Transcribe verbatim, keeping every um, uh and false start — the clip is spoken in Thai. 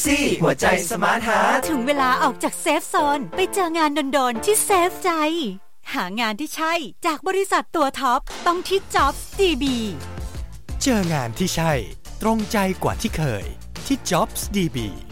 ซี่หัวใจสมาร์ทฮาร์ทถึงเวลาออกจากเซฟโซนไปเจองานโดนๆที่เซฟใจหางานที่ใช่จากบริษัทตัวท็อปต้องที่ Jobs ดี บีเจองานที่ใช่ตรงใจกว่าที่เคยที่ Jobs ดี บี